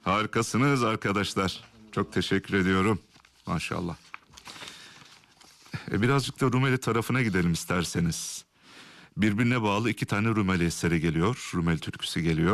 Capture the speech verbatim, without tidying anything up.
Harikasınız arkadaşlar. Çok teşekkür ediyorum. Maşallah. E birazcık da Rumeli tarafına gidelim isterseniz. Birbirine bağlı iki tane Rumeli eseri geliyor. Rumeli türküsü geliyor.